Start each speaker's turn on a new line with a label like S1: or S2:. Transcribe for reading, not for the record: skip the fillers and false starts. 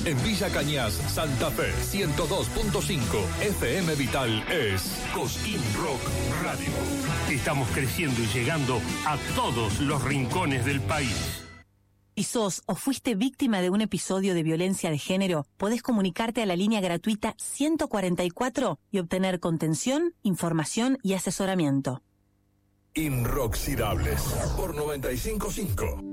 S1: En Villa Cañas, Santa Fe, 102.5 FM Vital es Cosquín Rock Radio.
S2: Estamos creciendo y llegando a todos los rincones del país.
S3: Si sos o fuiste víctima de un episodio de violencia de género, podés comunicarte a la línea gratuita 144 y obtener contención, información y asesoramiento.
S1: Inroxidables por 95.5.